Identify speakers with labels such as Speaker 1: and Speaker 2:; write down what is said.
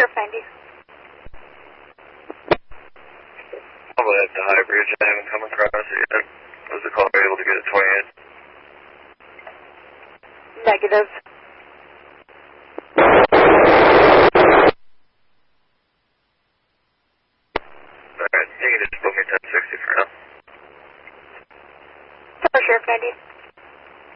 Speaker 1: Sheriff 90.
Speaker 2: Probably at the High Bridge. I haven't come across it yet. Was the caller able to get a 28?
Speaker 1: Negative.
Speaker 2: Alright, you can just put me 1060 for now.
Speaker 1: For Sheriff 90.